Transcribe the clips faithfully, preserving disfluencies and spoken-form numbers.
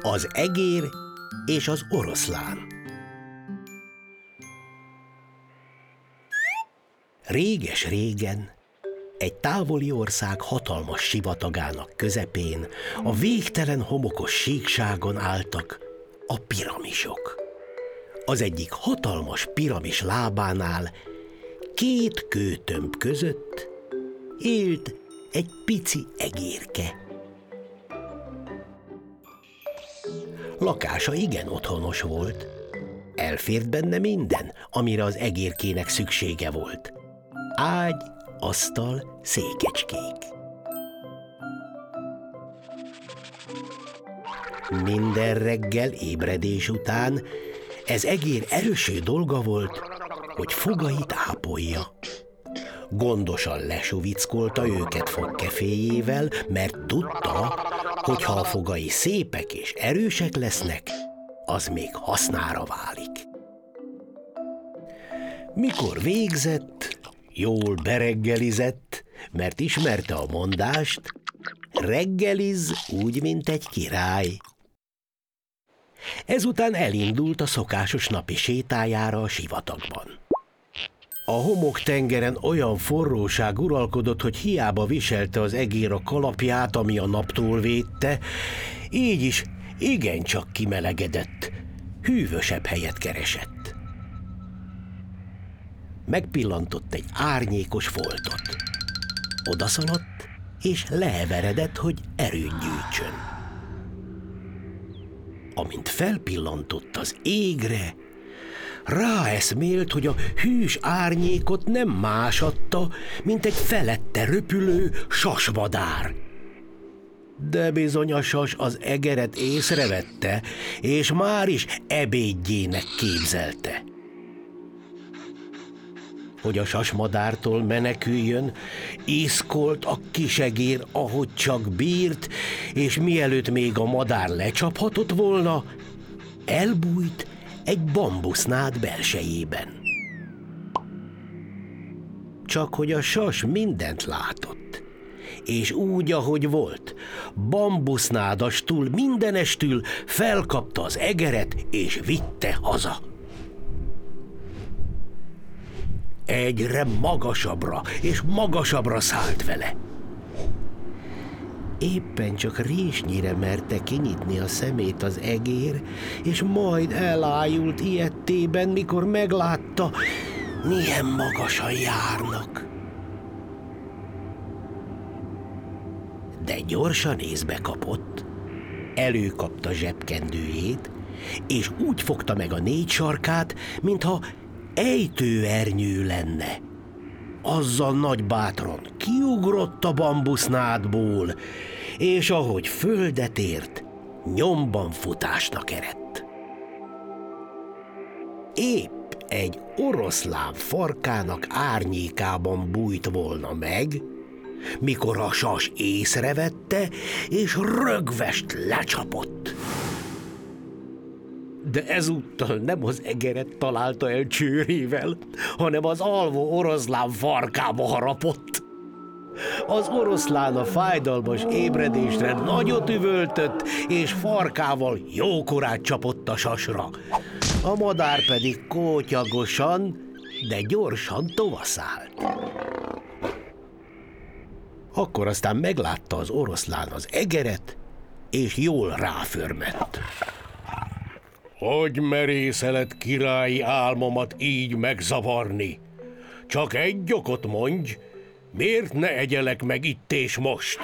Az egér és az oroszlán. Réges-régen, egy távoli ország hatalmas sivatagának közepén, a végtelen homokos síkságon álltak a piramisok. Az egyik hatalmas piramis lábánál, két kőtömb között élt egy pici egérke. Lakása igen otthonos volt. Elfért benne minden, amire az egérkének szüksége volt. Ágy, asztal, székecskék. Minden reggel ébredés után ez egér első dolga volt, hogy fogait ápolja. Gondosan lesuvickolta őket fogkeféjével, mert tudta, hogy ha a fogai szépek és erősek lesznek, az még hasznára válik. Mikor végzett, jól bereggelizett, mert ismerte a mondást, reggeliz úgy, mint egy király. Ezután elindult a szokásos napi sétájára a sivatagban. A homoktengeren olyan forróság uralkodott, hogy hiába viselte az egér a kalapját, ami a naptól védte, így is igencsak kimelegedett, hűvösebb helyet keresett. Megpillantott egy árnyékos foltot. Odaszaladt, és leheveredett, hogy erőt gyűjtsön. Amint felpillantott az égre, ráeszmélt, hogy a hűs árnyékot nem más adta, mint egy felette röpülő sasmadár. De bizony a sas az egeret észrevette, és már is ebédjének képzelte. Hogy a sasmadártól meneküljön, iszkolt a kisegér, ahogy csak bírt, és mielőtt még a madár lecsaphatott volna, elbújt egy bambusznád belsejében. Csak hogy a sas mindent látott, és úgy, ahogy volt, bambusznádas-túl mindenestül felkapta az egeret, és vitte haza. Egyre magasabbra és magasabbra szállt vele. Éppen csak résnyire merte kinyitni a szemét az egér, és majd elájult ijedtében, mikor meglátta, milyen magasan járnak. De gyorsan észbe kapott, előkapta zsebkendőjét, és úgy fogta meg a négy sarkát, mintha ejtőernyő lenne. Azzal nagy bátran kiugrott a bambusznádból, és ahogy földet ért, nyomban futásnak eredt. Épp egy oroszlán farkának árnyékában bújt volna meg, mikor a sas észrevette, és rögvest lecsapott. De ezúttal nem az egeret találta el csőrével, hanem az alvó oroszlán farkába harapott. Az oroszlán a fájdalmas ébredésre nagyot üvöltött, és farkával jókorát csapott a sasra. A madár pedig kótyagosan, de gyorsan tovaszállt. Akkor aztán meglátta az oroszlán az egeret, és jól ráförmett. Hogy merészeled királyi álmomat így megzavarni? Csak egy okot mondj, miért ne egyelek meg itt és most?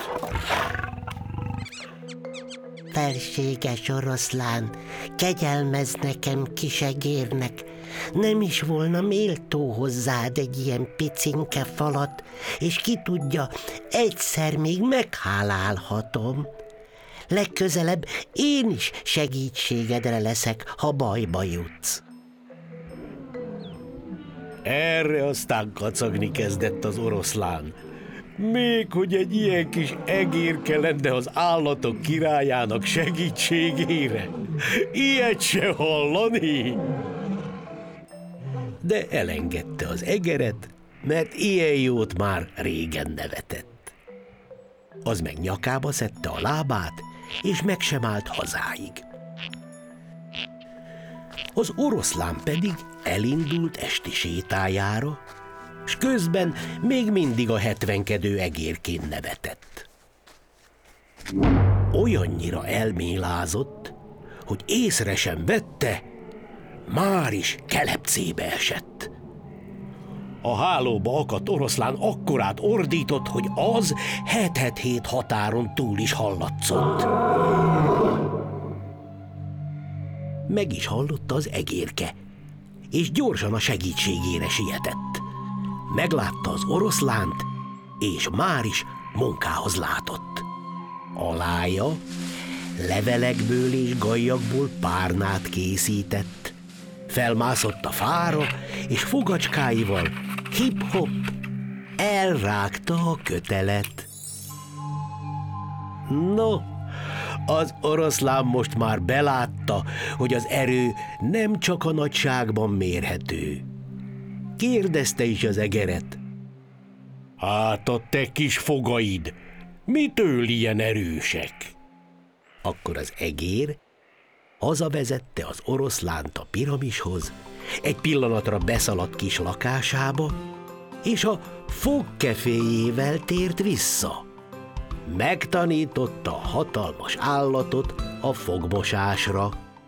Felséges oroszlán, kegyelmezz nekem, kisegérnek. Nem is volna méltó hozzád egy ilyen picinke falat, és ki tudja, egyszer még meghálálhatom. Legközelebb én is segítségedre leszek, ha bajba jutsz. Erre aztán kacagni kezdett az oroszlán. Még hogy egy ilyen kis egérke lenne az állatok királyának segítségére. Ilyet se hallani! De elengedte az egeret, mert ilyen jót már régen nevetett. Az meg nyakába szedte a lábát, és meg sem állt hazáig. Az oroszlán pedig elindult esti sétájára, s közben még mindig a hetvenkedő egérkén nevetett. Olyannyira elmélázott, hogy észre sem vette, már is kelepcébe esett. A hálóba akadt oroszlán akkorát ordított, hogy az het-het-hét határon túl is hallatszott. Meg is hallotta az egérke, és gyorsan a segítségére sietett. Meglátta az oroszlánt, és már is munkához látott. Alája levelekből és gallyakból párnát készített. Felmászott a fára, és fogacskáival hip-hop elrágta a kötelet. No, az oroszlán most már belátta, hogy az erő nem csak a nagyságban mérhető. Kérdezte is az egeret. Hát a te kis fogaid, mitől ilyen erősek? Akkor az egér hazavezette az oroszlánt a piramishoz, egy pillanatra beszaladt kis lakásába, és a fogkeféjével tért vissza. Megtanította a hatalmas állatot a fogmosásra.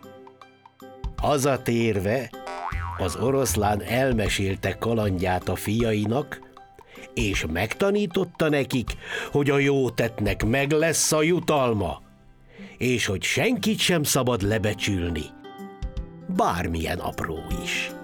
Hazatérve az oroszlán elmesélte kalandját a fiainak, és megtanította nekik, hogy a jó tettnek meg lesz a jutalma, és hogy senkit sem szabad lebecsülni, bármilyen apró is.